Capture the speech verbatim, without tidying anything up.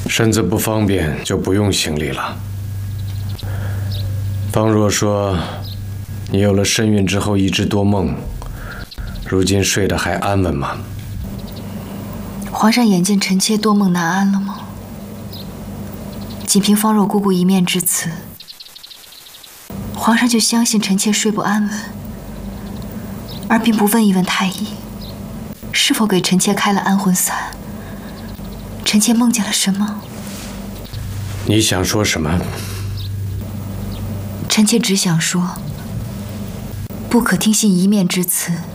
身子不方便，就不用行礼了。方若说，你有了身孕之后一直多梦，如今睡得还安稳吗？ 皇上眼见臣妾多梦难安了吗？仅凭方若姑姑一面之词，皇上就相信臣妾睡不安稳，而并不问一问太医，是否给臣妾开了安魂散？臣妾梦见了什么？ 你想说什么？ 臣妾只想说，不可听信一面之词，